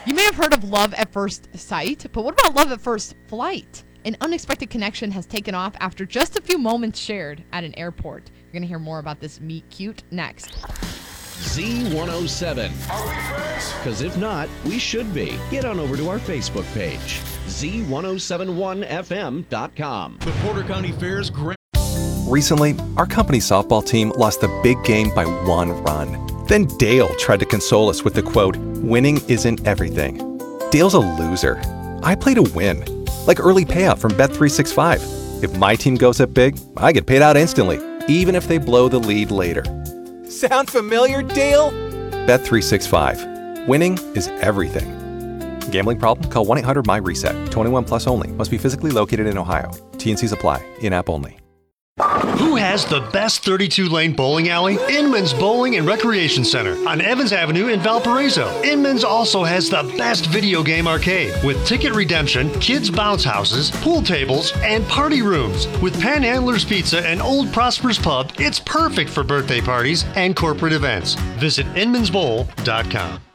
You may have heard of love at first sight, but what about love at first flight? An unexpected connection has taken off after just a few moments shared at an airport. You're going to hear more about this meet cute next. Z107. Are we friends? Because if not, we should be. Get on over to our Facebook page, Z1071FM.com. The Porter County Fair's Grand. Recently, our company softball team lost the big game by 1 run. Then Dale tried to console us with the quote, "Winning isn't everything." Dale's a loser. I play to win. Like early payout from Bet365. If my team goes up big, I get paid out instantly, even if they blow the lead later. Sound familiar, Dale? Bet365. Winning is everything. Gambling problem? Call 1-800-MY-RESET. 21 plus only. Must be physically located in Ohio. T&Cs apply. In-app only. Who has the best 32-lane bowling alley? Inman's Bowling and Recreation Center on Evans Avenue in Valparaiso. Inman's also has the best video game arcade with ticket redemption, kids bounce houses, pool tables, and party rooms. With Panhandler's Pizza and Old Prosper's Pub, it's perfect for birthday parties and corporate events. Visit inmansbowl.com.